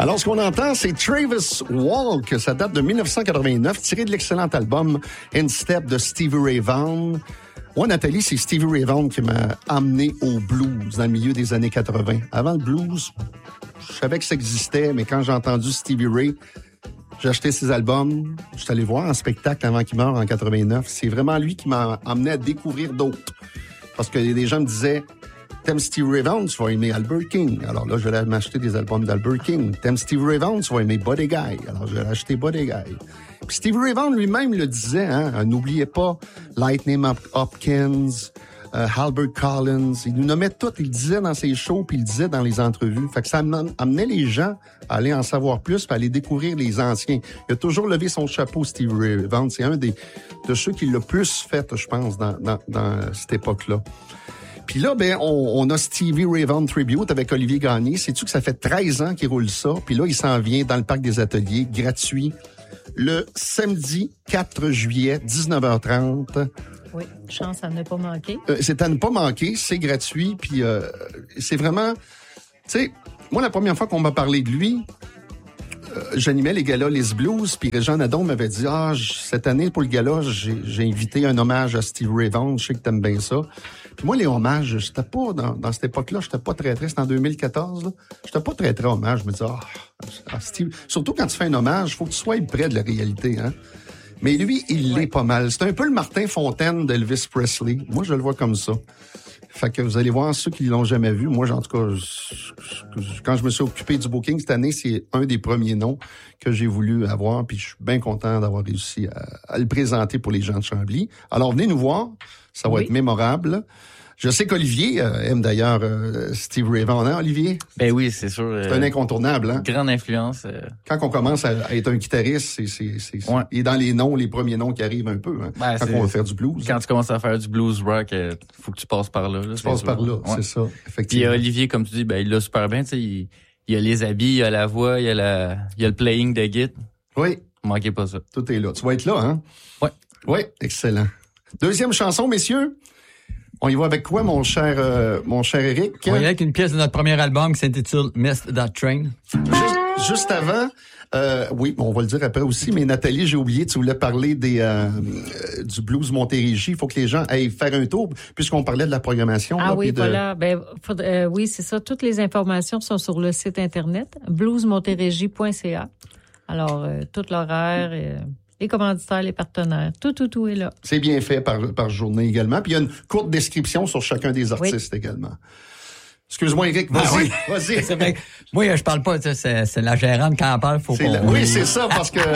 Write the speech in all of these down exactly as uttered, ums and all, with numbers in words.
Alors, ce qu'on entend, c'est Travis Walk. Ça date de dix-neuf cent quatre-vingt-neuf, tiré de l'excellent album In Step de Stevie Ray Vaughan. Moi, Nathalie, c'est Stevie Ray Vaughan qui m'a amené au blues dans le milieu des années quatre-vingt. Avant le blues, je savais que ça existait, mais quand j'ai entendu Stevie Ray, j'ai acheté ses albums. Je suis allé voir en spectacle avant qu'il meure en quatre-vingt-neuf. C'est vraiment lui qui m'a amené à découvrir d'autres. Parce que des gens me disaient, t'aimes Stevie Ray Vaughan, tu vas aimer Albert King. Alors là, je vais aller m'acheter des albums d'Albert King. T'aimes Stevie Ray Vaughan, tu vas aimer Buddy Guy. Alors je vais aller acheter Buddy Guy. Puis Stevie Ray Vaughan lui-même le disait, hein, n'oubliez pas Lightning Hopkins, euh, Albert Collins. Il nous nommait tout. Il le disait dans ses shows, puis il le disait dans les entrevues. Fait que ça amenait les gens à aller en savoir plus, puis à aller découvrir les anciens. Il a toujours levé son chapeau, Stevie Ray Vaughan. C'est un des de ceux qui l'a plus fait, je pense, dans, dans, dans cette époque-là. Puis là, ben, on, on a Stevie Ray Vaughan Tribute avec Olivier Gagné. Sais-tu que ça fait treize ans qu'il roule ça? Puis là, il s'en vient dans le Parc des Ateliers, gratuit, le samedi quatre juillet, dix-neuf heures trente. Oui, chance à ne pas manquer. Euh, c'est à ne pas manquer, c'est gratuit, puis euh, c'est vraiment... Tu sais, moi, la première fois qu'on m'a parlé de lui, euh, j'animais les galas Les Blues, puis Régent Nadon m'avait dit « Ah, cette année, pour le gala, j'ai, j'ai invité un hommage à Stevie Ray Vaughan, je sais que t'aimes bien ça. » Puis moi, les hommages, j'étais pas, dans, dans cette époque-là, j'étais pas très, très, c'était en deux mille quatorze, là, j'étais pas très, très hommage. Je me disais, ah, oh, Steve, surtout quand tu fais un hommage, faut que tu sois près de la réalité, hein. Mais lui, il l'est pas mal. C'est un peu le Martin Fontaine d'Elvis Presley. Moi, je le vois comme ça. Fait que vous allez voir ceux qui l'ont jamais vu. Moi, en tout cas, je, je, quand je me suis occupé du booking cette année, c'est un des premiers noms que j'ai voulu avoir. Puis je suis bien content d'avoir réussi à, à le présenter pour les gens de Chambly. Alors, venez nous voir. Ça va oui. être mémorable. Je sais qu'Olivier euh, aime d'ailleurs euh, Stevie Ray Vaughan, hein, Olivier? Ben oui, c'est sûr. C'est euh, un incontournable, hein? Grande influence. Euh... Quand on commence à, à être un guitariste, c'est, c'est, c'est, ouais. et dans les noms, les premiers noms qui arrivent un peu, hein, ben, quand on va faire du blues. Quand tu commences à faire du blues rock, euh, faut que tu passes par là. là tu passes sûr. par là, ouais. c'est ça, effectivement. Puis Olivier, comme tu dis, ben il l'a super bien, tu sais, il, il y a les habits, il y a la voix, il y a la, il y a le playing de guitare. Oui. Manquez pas ça. Tout est là. Tu vas être là, hein? Ouais. Oui, excellent. Deuxième chanson, messieurs. On y va avec quoi, mon cher, euh, mon cher Éric? On y va avec une pièce de notre premier album qui s'intitule Missed That Train. Juste, juste avant, euh, oui, on va le dire après aussi, mais Nathalie, j'ai oublié, tu voulais parler des euh, du blues Montérégie. Il faut que les gens aillent faire un tour, puisqu'on parlait de la programmation. Ah là, oui, de... voilà. Ben, faudrait, euh, oui, c'est ça. Toutes les informations sont sur le site Internet, blues montérégie point c a. Alors, euh, tout l'horaire... Euh, les commanditaires, les partenaires, tout, tout, tout est là. C'est bien fait par, par journée également. Puis il y a une courte description sur chacun des artistes oui. également. Excuse-moi, Éric, vas-y, ah oui. vas-y. C'est vrai. Moi, je parle pas, c'est, c'est la gérante qui en parle, faut c'est qu'on... La... Oui, c'est ça, parce que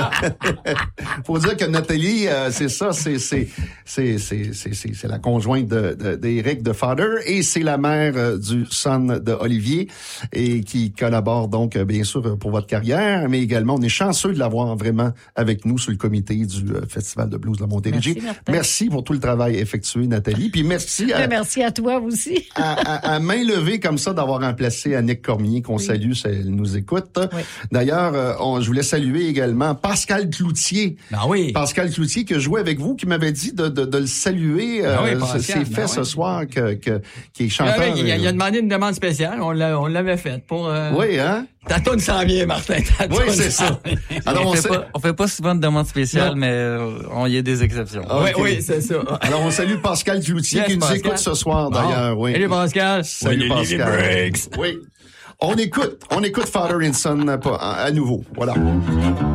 faut dire que Nathalie, euh, c'est ça, c'est c'est c'est c'est c'est c'est, c'est la conjointe de, de d'Éric de Father et c'est la mère euh, du son de Olivier et qui collabore donc euh, bien sûr pour votre carrière, mais également on est chanceux de l'avoir vraiment avec nous sur le comité du euh, Festival de blues de Montérégie. Merci, merci pour tout le travail effectué, Nathalie, puis merci à, merci à toi aussi. à, à, à main levée comme ça d'avoir remplacé Annick Cormier, qu'on oui. salue, si elle nous écoute. Oui. D'ailleurs, euh, on, je voulais saluer également Pascal Cloutier. Ben oui. Pascal Cloutier qui a joué avec vous, qui m'avait dit de, de, de le saluer. Ben oui, euh, Pascal, c'est fait ben ce oui. soir que, que, qui est chanteur. Ben oui, il, a, il a demandé une demande spéciale. On, l'a, on l'avait faite pour... Euh... Oui, hein? Ta toune s'en vient, Martin. Ta oui, c'est ça. Alors, on, on, fait pas, on fait pas souvent de demandes spéciales, non. mais euh, on y a des exceptions. Ah, okay. Oui, oui, c'est ça. Alors, on salue Pascal Cloutier yes, qui Pascal. nous écoute ce soir, bon. d'ailleurs. Oui. Salut, Pascal. Salut, Pascal. Oui. On écoute, on écoute Father and Son à, à nouveau. Voilà.